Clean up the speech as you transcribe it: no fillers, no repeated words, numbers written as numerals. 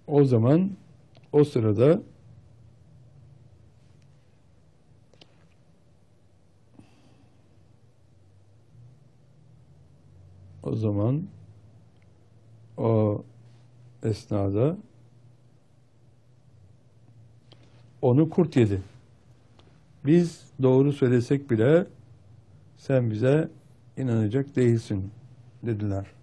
O zaman o sırada o esnada onu kurt yedi. Biz doğru söylesek bile sen bize inanacak değilsin dediler.